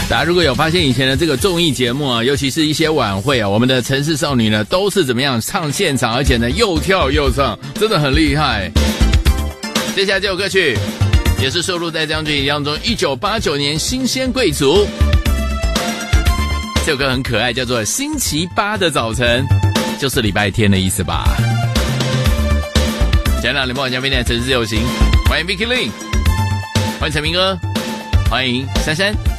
大家如果有发现以前的这个综艺节目啊，尤其是一些晚会啊，我们的城市少女呢都是怎么样唱现场，而且呢又跳又唱，真的很厉害。接下来这首歌曲也是收录在这张专辑当中，1989年《新鲜贵族》。这首歌很可爱，叫做《星期八的早晨》，就是礼拜天的意思吧。前两联播晚间飞电城市自由行，欢迎 Vicky Lin， 欢迎陈明哥，欢迎珊珊。